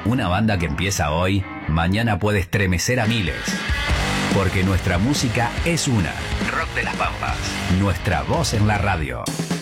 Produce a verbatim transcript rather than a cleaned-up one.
Una banda que empieza hoy, mañana puede estremecer a miles. Porque nuestra música es una. Rock de las Pampas. Nuestra voz en la radio.